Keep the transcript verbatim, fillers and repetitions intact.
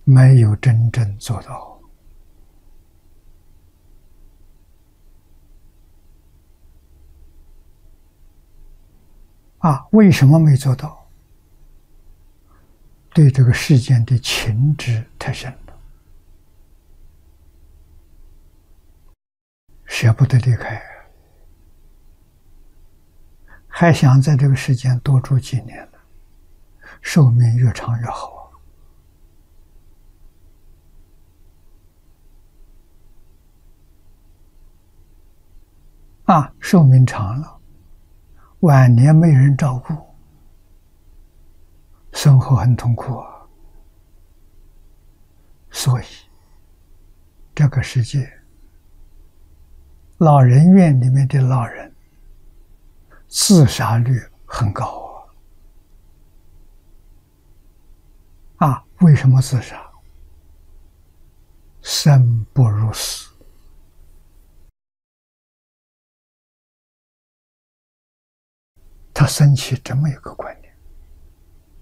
没有真正做到。啊，为什么没做到？对这个世间的情执太深了，舍不得离开，还想在这个世间多住几年呢，寿命越长越好啊！寿命长了，晚年没人照顾，生活很痛苦啊。所以，这个世界，老人院里面的老人自杀率很高啊！啊，为什么自杀？生不如死。他升起这么一个观念。